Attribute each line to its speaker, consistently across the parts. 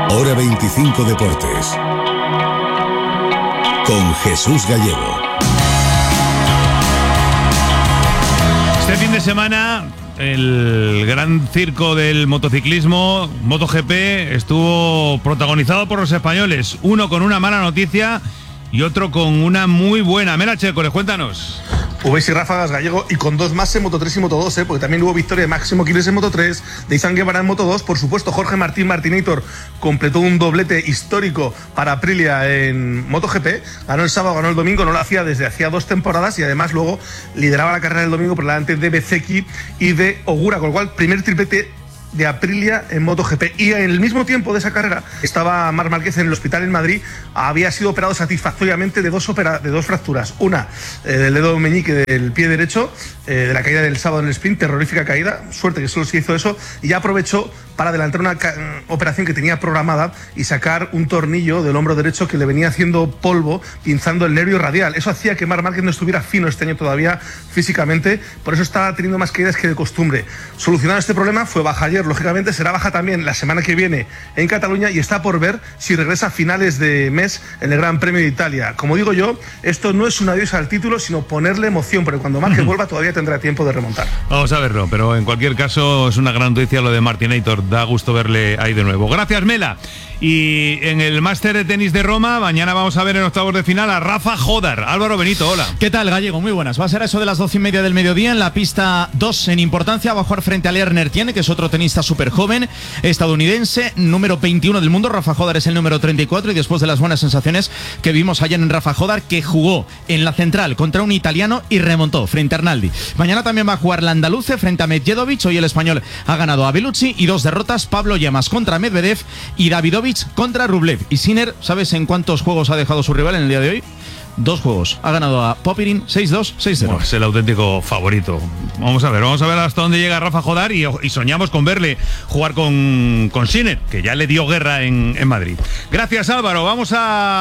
Speaker 1: Hora 25 Deportes. Con Jesús Gallego.
Speaker 2: Este fin de semana, el gran circo del motociclismo, MotoGP, estuvo protagonizado por los españoles. Uno con una mala noticia y otro con una muy buena. Mela Chécoles, cuéntanos.
Speaker 3: Hubo y ráfagas, Gallego, y con dos más en Moto3 y Moto2, porque también hubo victoria de Máximo Quiles en Moto3, de Izan Guevara en Moto2. Por supuesto, Jorge Martín Martinator completó un doblete histórico para Aprilia en MotoGP. Ganó el sábado, ganó el domingo, no lo hacía desde hacía 2 temporadas y además luego lideraba la carrera del domingo por delante de Bezzecchi y de Ogura, con lo cual primer triplete de Aprilia en MotoGP. Y en el mismo tiempo de esa carrera estaba Marc Márquez en el hospital en Madrid. Había sido operado satisfactoriamente de dos fracturas. Una del dedo meñique del pie derecho, de la caída del sábado en el sprint, terrorífica caída, suerte que solo se hizo eso, y ya aprovechó para adelantar una operación que tenía programada y sacar un tornillo del hombro derecho que le venía haciendo polvo, pinzando el nervio radial. Eso hacía que Marc Márquez no estuviera fino este año todavía físicamente, por eso estaba teniendo más caídas que de costumbre. Solucionado este problema, fue baja ayer, lógicamente será baja también la semana que viene en Cataluña y está por ver si regresa a finales de mes en el Gran Premio de Italia. Como digo yo, esto no es un adiós al título, sino ponerle emoción, porque cuando Márquez vuelva todavía tendrá tiempo de remontar.
Speaker 2: Vamos a verlo, pero en cualquier caso es una gran noticia lo de Martinator. Da gusto verle ahí de nuevo. Gracias, Mela. Y en el Máster de Tenis de Roma, mañana vamos a ver en octavos de final a Rafa Jodar. Álvaro Benito, hola.
Speaker 4: ¿Qué tal, Gallego? Muy buenas. Va a ser a eso de las 12:30 del mediodía en la pista 2 en importancia. Va a jugar frente a Lerner Tiene, que es otro tenista súper joven, estadounidense, número 21 del mundo. Rafa Jodar es el número 34 y después de las buenas sensaciones que vimos ayer en Rafa Jodar, que jugó en la central contra un italiano y remontó frente a Arnaldi. Mañana también va a jugar la andaluce frente a Medjedovic. Hoy el español ha ganado a Bellucci y 2 derrotas. Pablo Yemas contra Medvedev y Davidovich contra Rublev. Y Sinner, ¿sabes en cuántos juegos ha dejado su rival en el día de hoy? 2 juegos. Ha ganado a Popyrin 6-2, 6-0.
Speaker 2: Bueno, es el auténtico favorito. Vamos a ver hasta dónde llega Rafa Jodar y soñamos con verle jugar con Sinner, que ya le dio guerra en Madrid. Gracias, Álvaro. Vamos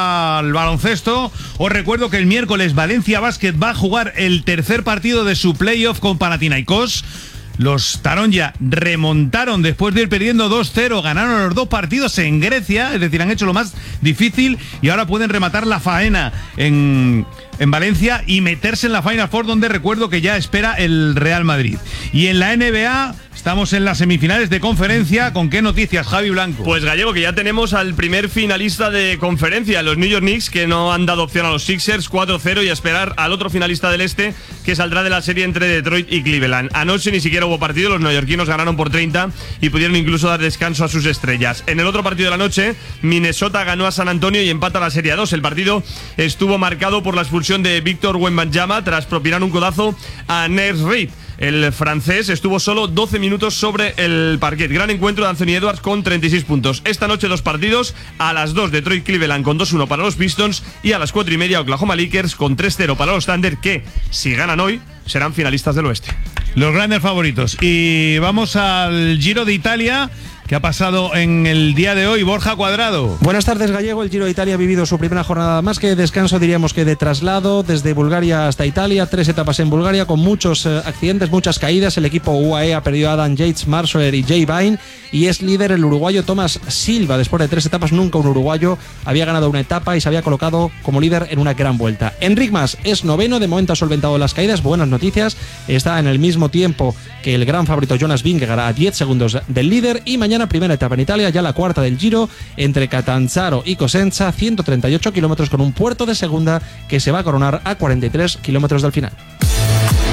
Speaker 2: al baloncesto. Os recuerdo que el miércoles Valencia Basket va a jugar el tercer partido de su playoff con Panathinaikos. Los Taronja remontaron después de ir perdiendo 2-0, ganaron los 2 partidos en Grecia, es decir, han hecho lo más difícil y ahora pueden rematar la faena en Valencia y meterse en la Final Four, donde recuerdo que ya espera el Real Madrid. Y en la NBA estamos en las semifinales de conferencia. ¿Con qué noticias, Javi Blanco?
Speaker 5: Pues, Gallego, que ya tenemos al primer finalista de conferencia, los New York Knicks, que no han dado opción a los Sixers, 4-0, y a esperar al otro finalista del este, que saldrá de la serie entre Detroit y Cleveland. Anoche ni siquiera hubo partido, los neoyorquinos ganaron por 30 y pudieron incluso dar descanso a sus estrellas. En el otro partido de la noche, Minnesota ganó a San Antonio y empata la serie a 2. El partido estuvo marcado por la expulsión de Víctor Wembanyama tras propinar un codazo a Ners Reid. El francés estuvo solo 12 minutos sobre el parquet. Gran encuentro de Anthony Edwards con 36 puntos. Esta noche 2 partidos. A las 2 Detroit Cleveland con 2-1 para los Pistons y a las 4:30 Oklahoma Lakers con 3-0 para los Thunder, que si ganan hoy serán finalistas del oeste.
Speaker 2: Los grandes favoritos. Y vamos al Giro de Italia, que ha pasado en el día de hoy. Borja Cuadrado.
Speaker 6: Buenas tardes, Gallego. El Giro de Italia ha vivido su primera jornada más que de descanso, diríamos que de traslado desde Bulgaria hasta Italia. 3 etapas en Bulgaria con muchos accidentes, muchas caídas. El equipo UAE ha perdido a Adam Yates, Marsoer y Jay Vine y es líder el uruguayo Tomás Silva. Después de 3 etapas, nunca un uruguayo había ganado una etapa y se había colocado como líder en una gran vuelta. Enric Mas es noveno, de momento ha solventado las caídas. Buenas noticias, está en el mismo tiempo que el gran favorito Jonas Vingegaard, a 10 segundos del líder. Y mañana primera etapa en Italia, ya la cuarta del Giro, entre Catanzaro y Cosenza, 138 kilómetros con un puerto de segunda que se va a coronar a 43 kilómetros del final.